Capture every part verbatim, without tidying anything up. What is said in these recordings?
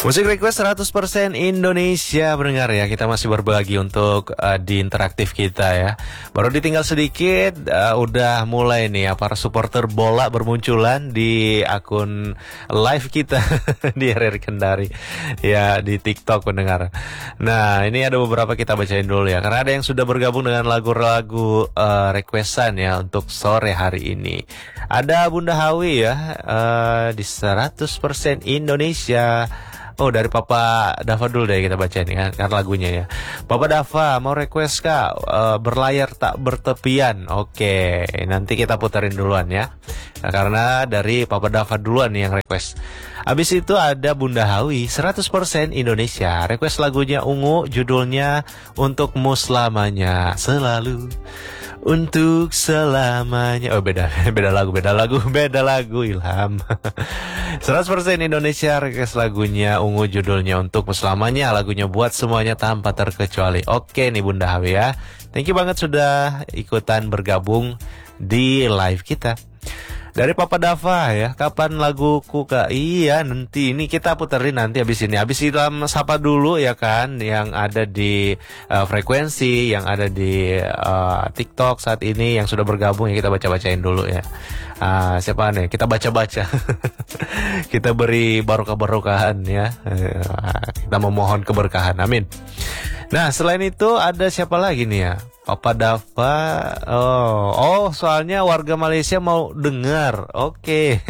Musik request seratus persen Indonesia pendengar ya. Kita masih berbagi untuk uh, di interaktif kita ya. Baru ditinggal sedikit uh, udah mulai nih ya para supporter bola bermunculan di akun live kita di R R Kendari ya, di TikTok pendengar. Nah, ini ada beberapa kita bacain dulu ya, karena ada yang sudah bergabung dengan lagu-lagu uh, requestan ya untuk sore hari ini. Ada Bunda Hawi ya, uh, di seratus persen Indonesia. Oh, dari Papa Dava dulu deh kita baca nih kan, kan lagunya ya. Papa Dava mau request kak uh, berlayar tak bertepian. Oke, nanti kita puterin duluan ya. Nah, karena dari Papa Dava duluan nih yang request. Abis itu ada Bunda Hawi seratus persen Indonesia. Request lagunya Ungu, judulnya Untukmu Selamanya. Selalu untuk selamanya. Oh beda, beda lagu, beda lagu, beda lagu Ilham. seratus persen Indonesia request lagunya Ungu, judulnya Untukmu Selamanya. Lagunya buat semuanya tanpa terkecuali. Oke nih Bunda Hawi ya. Thank you banget sudah ikutan bergabung di live kita. Dari Papa Dava ya, kapan laguku kak? Iya, nanti ini kita puterin nanti habis ini. Habis Ilham sapa dulu ya kan, yang ada di uh, frekuensi, yang ada di uh, TikTok saat ini, yang sudah bergabung ya kita baca-bacain dulu ya. Uh, siapa nih? Kita baca-baca. Kita beri barokah-barokahan ya. Uh, kita memohon keberkahan. Amin. Nah, selain itu ada siapa lagi nih ya? Papa Dava. Oh, oh soalnya warga Malaysia mau dengar. Oke.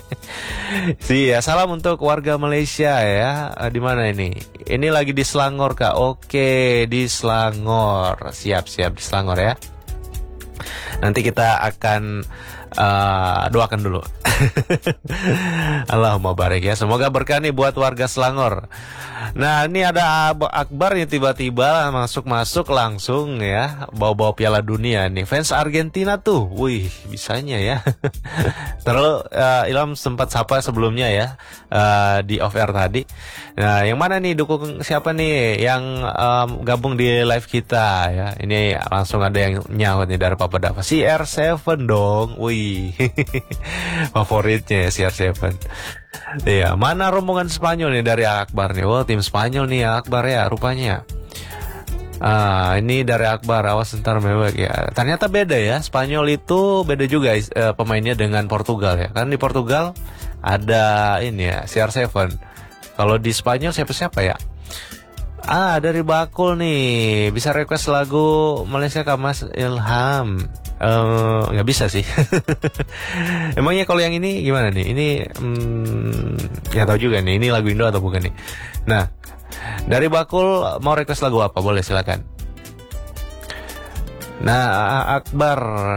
Sih ya, salam untuk warga Malaysia ya. Di mana ini? Ini lagi di Selangor kak. Oke, di Selangor. Siap-siap di Selangor ya. Nanti kita akan uh, doakan dulu. Allahumma barik ya. Semoga berkah nih buat warga Selangor. Nah, ini ada Akbar yang tiba-tiba masuk-masuk langsung ya, bawa-bawa Piala Dunia nih. Fans Argentina tuh. Wih, bisanya ya. Terlalu uh, Ilham sempat sapa sebelumnya ya, uh, di off air tadi. Nah, yang mana nih dukung siapa nih yang um, gabung di live kita ya? Ini langsung ada yang nyaut nih dari Papa Dava. C R tujuh dong. Wih. Favoritnya ya C R tujuh. Iya, mana rombongan Spanyol nih dari Akbar nih? Oh, tim Spanyol nih ya Akbar ya rupanya. Ah, ini dari Akbar, awas ntar mewek ya. Ternyata beda ya, Spanyol itu beda juga uh, pemainnya dengan Portugal ya. Kan di Portugal ada ini ya, C R tujuh. Kalau di Spanyol siapa-siapa ya? Ah, dari Bakul nih, bisa request lagu Malaysia ke Mas Ilham. Uh, nggak bisa sih. Emangnya kalau yang ini gimana nih? Ini hmm, nggak tahu juga nih. Ini lagu Indo atau bukan nih? Nah, dari Bakul mau request lagu apa? Boleh silakan. Nah, Akbar.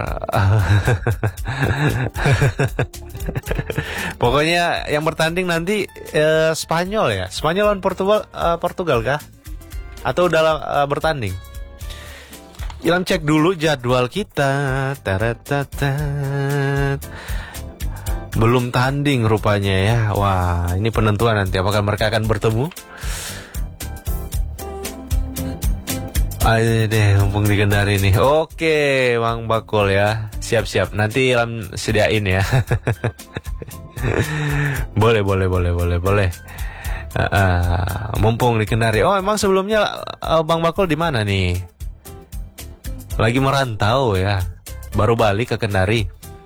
Pokoknya yang bertanding nanti uh, Spanyol ya. Spanyol lawan Portugal, uh, Portugal kah? Atau udah uh, bertanding? Ilham cek dulu jadwal kita. Taratatat. Belum tanding rupanya ya. Wah, ini penentuan nanti apakah mereka akan bertemu. Ayo deh, mumpung di Kendari nih. Oke, Bang Bakul ya. Siap-siap, nanti Ilham sediain ya. Boleh, boleh, boleh, boleh, boleh. Uh, uh, mumpung di Kendari. Oh, emang sebelumnya uh, Bang Bakul di mana nih? Lagi merantau ya, baru balik ke Kendari.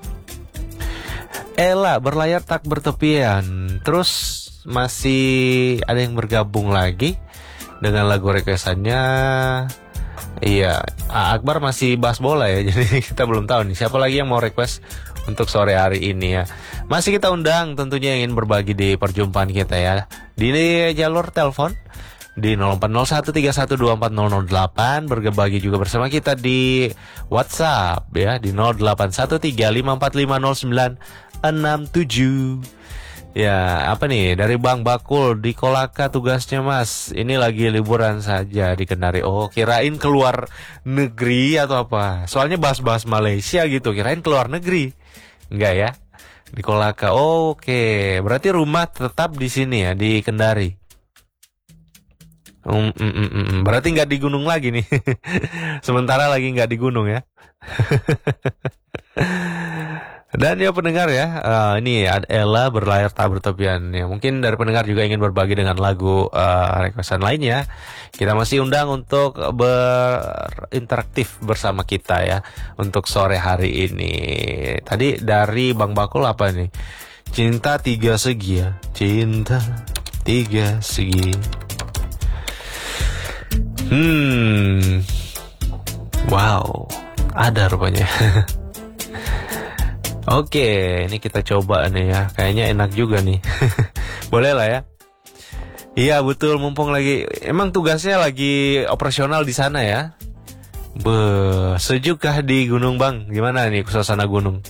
Ella berlayar tak bertepian. Terus masih ada yang bergabung lagi dengan lagu requestannya. Iya, Akbar masih bahas bola ya. Jadi kita belum tahu nih siapa lagi yang mau request untuk sore hari ini ya. Masih kita undang tentunya yang ingin berbagi di perjumpaan kita ya, di jalur telepon di nol empat nol satu tiga satu dua empat nol nol delapan, berbagi juga bersama kita di WhatsApp ya di nol delapan satu tiga lima empat lima nol sembilan enam tujuh. Ya, apa nih dari Bang Bakul di Kolaka tugasnya Mas. Ini lagi liburan saja di Kendari. Oh, kirain keluar negeri atau apa? Soalnya bahas-bahas Malaysia gitu, kirain keluar negeri. Enggak ya? Di Kolaka. Oh, oke, okay. Berarti rumah tetap di sini ya, di Kendari. Um, mm, mm, mm. Berarti nggak di gunung lagi nih. Sementara lagi nggak di gunung ya. Dan ya pendengar ya, uh, ini ada Ella berlayar tak bertepian. Ya, mungkin dari pendengar juga ingin berbagi dengan lagu uh, requestan lainnya. Kita masih undang untuk berinteraktif bersama kita ya untuk sore hari ini. Tadi dari Bang Bakul apa nih? Cinta tiga segi ya, cinta tiga segi. Hmm, wow, ada rupanya. Oke, ini kita coba nih ya. Kayaknya enak juga nih. Boleh lah ya. Iya betul, mumpung lagi emang tugasnya lagi operasional di sana ya. Be, sejukkah di gunung Bang? Gimana nih suasana gunung?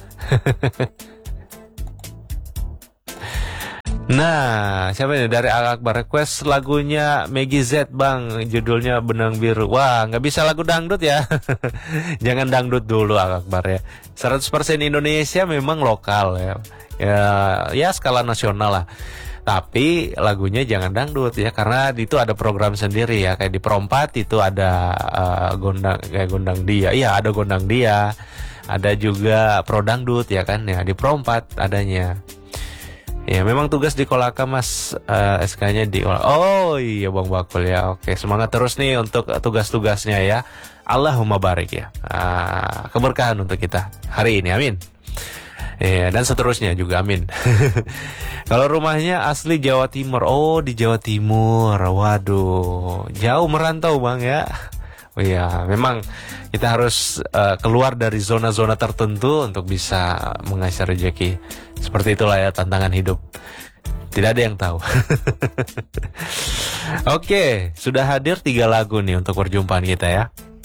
Nah, siapa nih dari Al Akbar request lagunya Maggie Z Bang, judulnya Benang Biru. Wah, nggak bisa lagu dangdut ya. Jangan dangdut dulu Al Akbar ya. seratus persen Indonesia memang lokal ya. Ya, ya skala nasional lah. Tapi lagunya jangan dangdut ya, karena itu ada program sendiri ya. Kayak di Perompat itu ada uh, gondang kayak gondang dia. Iya, ada gondang dia. Ada juga pro dangdut ya kan ya, di Perompat adanya. Ya memang tugas di Kolaka Mas, uh, S K-nya di oh iya Bang Bakul ya. Oke, semangat terus nih untuk tugas-tugasnya ya. Allahumma barik ya. Uh, keberkahan untuk kita hari ini, amin. Ya, dan seterusnya juga, amin. Kalau rumahnya asli Jawa Timur. Oh, di Jawa Timur. Waduh, jauh merantau Bang ya. Oh iya, memang kita harus uh, keluar dari zona-zona tertentu untuk bisa mengais rezeki. Seperti itulah ya tantangan hidup. Tidak ada yang tahu. Oke, sudah hadir tiga lagu nih untuk perjumpaan kita ya.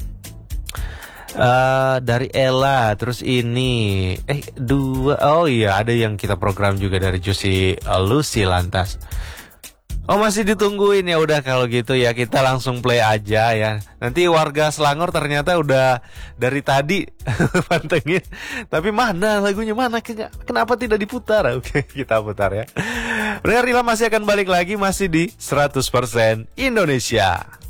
Uh, dari Ella, terus ini, eh dua, oh iya ada yang kita program juga dari Juicy uh, Lucy Lantas. Oh masih ditungguin ya, udah kalau gitu ya kita langsung play aja ya. Nanti warga Selangor ternyata udah dari tadi pantengin, tapi mana lagunya mana? Kenapa tidak diputar? Oke kita putar ya. Pendengar Rila masih akan balik lagi masih di seratus persen Indonesia.